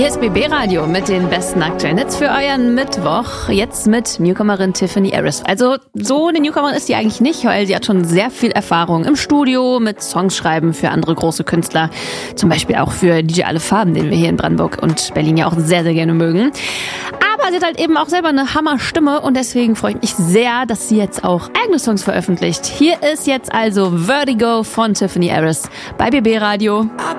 Hier ist BB Radio mit den besten aktuellen Hits für euren Mittwoch. Jetzt mit Newcomerin Tiffany Harris. Also so eine Newcomerin ist sie eigentlich nicht, weil sie hat schon sehr viel Erfahrung im Studio mit Songschreiben für andere große Künstler. Zum Beispiel auch für DJ Alle Farben, den wir hier in Brandenburg und Berlin ja auch sehr, sehr gerne mögen. Aber sie hat halt eben auch selber eine Hammerstimme und deswegen freue ich mich sehr, dass sie jetzt auch eigene Songs veröffentlicht. Hier ist jetzt also Vertigo von Tiffany Harris bei BB Radio.